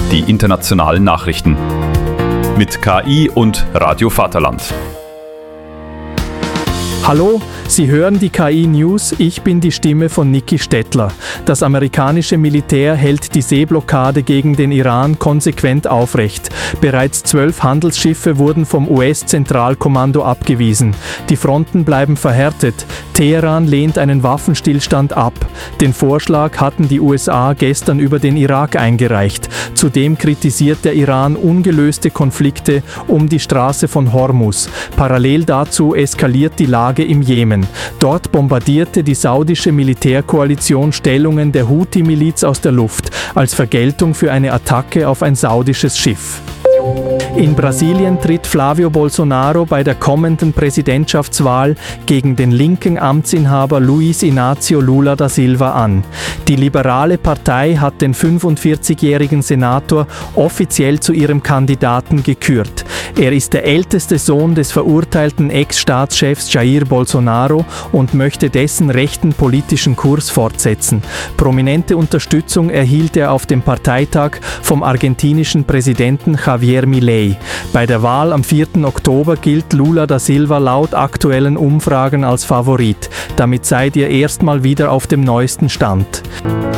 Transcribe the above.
die internationalen Nachrichten. Mit KI und Radio Vaterland. Hallo, Sie hören die KI News, ich bin die Stimme von Niki Stettler. Das amerikanische Militär hält die Seeblockade gegen den Iran konsequent aufrecht. Bereits 12 Handelsschiffe wurden vom US-Zentralkommando abgewiesen. Die Fronten bleiben verhärtet. Teheran lehnt einen Waffenstillstand ab. Den Vorschlag hatten die USA gestern über den Irak eingereicht. Zudem kritisiert der Iran ungelöste Konflikte um die Straße von Hormuz. Parallel dazu eskaliert die Lage im Jemen. Dort bombardierte die saudische Militärkoalition Stellungen der Houthi-Miliz aus der Luft, als Vergeltung für eine Attacke auf ein saudisches Schiff. In Brasilien tritt Flávio Bolsonaro bei der kommenden Präsidentschaftswahl gegen den linken Amtsinhaber Luiz Inácio Lula da Silva an. Die liberale Partei hat den 45-jährigen Senator offiziell zu ihrem Kandidaten gekürt. Er ist der älteste Sohn des verurteilten Ex-Staatschefs Jair Bolsonaro und möchte dessen rechten politischen Kurs fortsetzen. Prominente Unterstützung erhielt er auf dem Parteitag vom argentinischen Präsidenten Javier Milei. Bei der Wahl am 4. Oktober gilt Lula da Silva laut aktuellen Umfragen als Favorit. Damit seid ihr erstmal wieder auf dem neuesten Stand.